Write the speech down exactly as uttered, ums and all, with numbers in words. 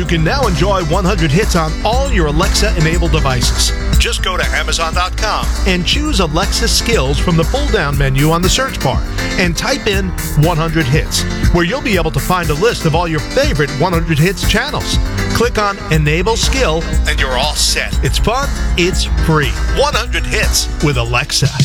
can now enjoy one hundred hits on all your Alexa-enabled devices. Just go to Amazon dot com and choose Alexa Skills from the pull-down menu on the search bar and type in one hundred hits, where you'll be able to find a list of all your favorite one hundred hits channels. Click on Enable Skill and you're all set. It's fun, it's free. one hundred hits with Alexa.